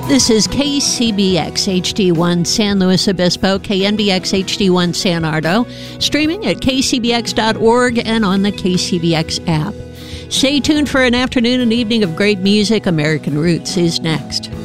This is KCBX HD1 San Luis Obispo, KNBX HD1 San Ardo, streaming at kcbx.org and on the KCBX app. Stay tuned for an afternoon and evening of great music. American Roots is next.